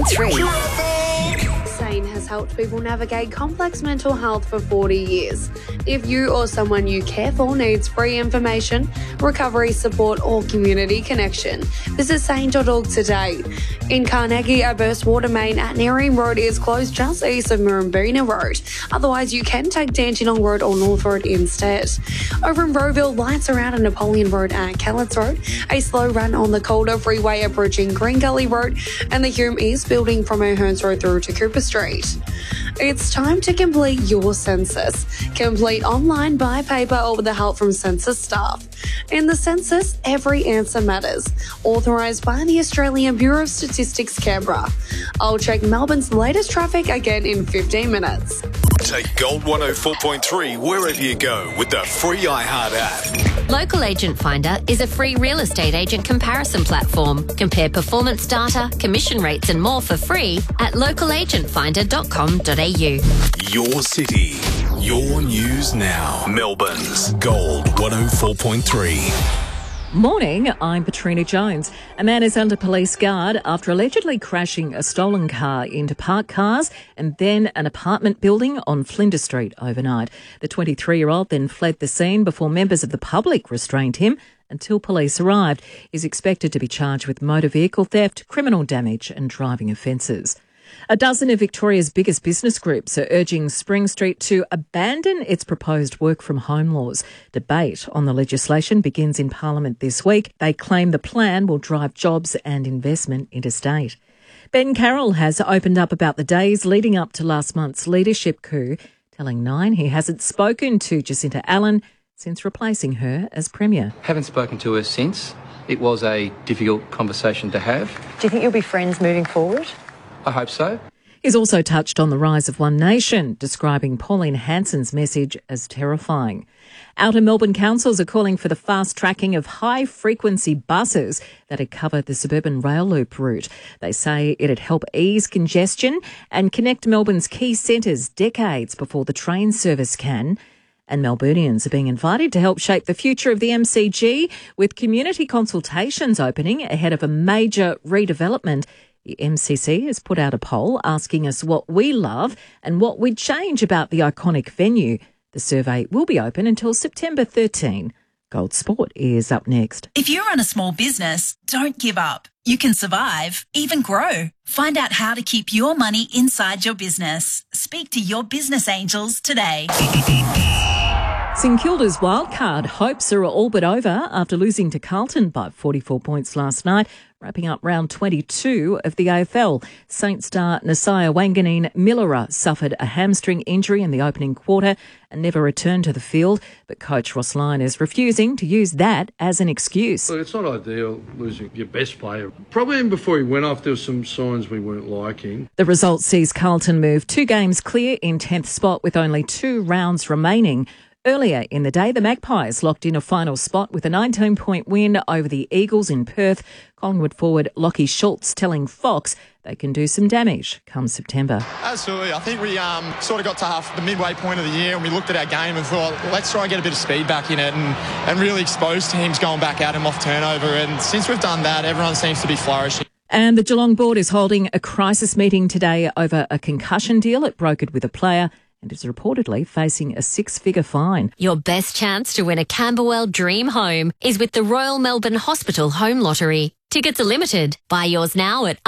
3. SANE has helped people navigate complex mental health for 40 years. If you or someone you care for needs free information, recovery support or community connection, visit sane.org today. In Carnegie, a burst water main at Nearing Road is closed just east of Murrumbina Road. Otherwise, you can take Dandenong Road or North Road instead. Over in Rowville, lights are out on Napoleon Road and Kellett's Road. A slow run on the Calder Freeway approaching Green Gully Road, and the Hume is building from O'Hearns Road through to Cooper Street. It's time to complete your census. Complete online, by paper, or with the help from census staff. In the census, every answer matters. Authorised by the Australian Bureau of Statistics, Canberra. I'll check Melbourne's latest traffic again in 15 minutes. Take Gold 104.3 wherever you go with the free iHeart app. Local Agent Finder is a free real estate agent comparison platform. Compare performance data, commission rates and more for free at localagentfinder.com.au. Your city, your news now. Melbourne's Gold 104.3. Morning, I'm Patrina Jones. A man is under police guard after allegedly crashing a stolen car into parked cars and then an apartment building on Flinders Street overnight. The 23-year-old then fled the scene before members of the public restrained him until police arrived. He's expected to be charged with motor vehicle theft, criminal damage and driving offences. A dozen of Victoria's biggest business groups are urging Spring Street to abandon its proposed work-from-home laws. Debate on the legislation begins in Parliament this week. They claim the plan will drive jobs and investment interstate. Ben Carroll has opened up about the days leading up to last month's leadership coup, telling Nine he hasn't spoken to Jacinta Allen since replacing her as Premier. Haven't spoken to her since. It was a difficult conversation to have. Do you think you'll be friends moving forward? I hope so. He's also touched on the rise of One Nation, describing Pauline Hanson's message as terrifying. Outer Melbourne councils are calling for the fast tracking of high-frequency buses that had covered the suburban rail loop route. They say it'd help ease congestion and connect Melbourne's key centres decades before the train service can. And Melburnians are being invited to help shape the future of the MCG, with community consultations opening ahead of a major redevelopment. The MCC has put out a poll asking us what we love and what we'd change about the iconic venue. The survey will be open until September 13. Gold Sport is up next. If you run a small business, don't give up. You can survive, even grow. Find out how to keep your money inside your business. Speak to your business angels today. St Kilda's wildcard hopes are all but over after losing to Carlton by 44 points last night, wrapping up round 22 of the AFL. Saint star Nasiah Wanganeen Millera suffered a hamstring injury in the opening quarter and never returned to the field, but coach Ross Lyon is refusing to use that as an excuse. Look, it's not ideal losing your best player. Probably even before he went off, there were some signs we weren't liking. The result sees Carlton move 2 games clear in 10th spot with only 2 rounds remaining. Earlier in the day, the Magpies locked in a final spot with a 19-point win over the Eagles in Perth. Collingwood forward Lachie Schultz telling Fox they can do some damage come September. Absolutely. I think we sort of got to the midway point of the year and we looked at our game and thought, let's try and get a bit of speed back in it and really expose teams going back at them off turnover. And since we've done that, everyone seems to be flourishing. And the Geelong board is holding a crisis meeting today over a concussion deal it brokered with a player and is reportedly facing a 6-figure fine. Your best chance to win a Camberwell dream home is with the Royal Melbourne Hospital Home Lottery. Tickets are limited. Buy yours now at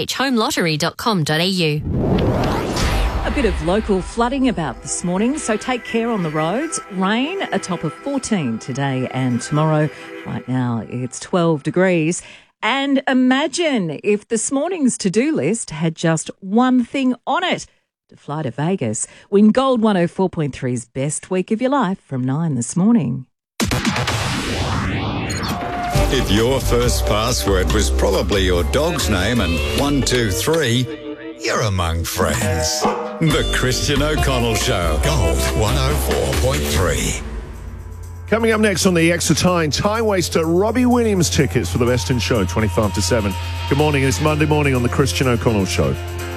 rmhhomelottery.com.au. A bit of local flooding about this morning, so take care on the roads. Rain, a top of 14 today and tomorrow. Right now it's 12 degrees. And imagine if this morning's to-do list had just one thing on it: to fly to Vegas. Win Gold 104.3's best week of your life from 9 this morning. If your first password was probably your dog's name and 123, you're among friends. The Christian O'Connell Show. Gold 104.3. Coming up next on the Extra Time Waster, Robbie Williams tickets for the Best in Show, 25 to 7. Good morning, it's Monday morning on the Christian O'Connell Show.